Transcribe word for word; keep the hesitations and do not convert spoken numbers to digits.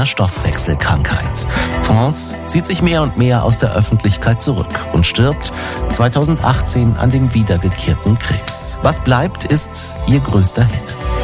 Stoffwechselkrankheit. France zieht sich mehr und mehr aus der Öffentlichkeit zurück und stirbt zweitausendachtzehn an dem wiedergekehrten Krebs. Was bleibt, ist ihr größter Hit.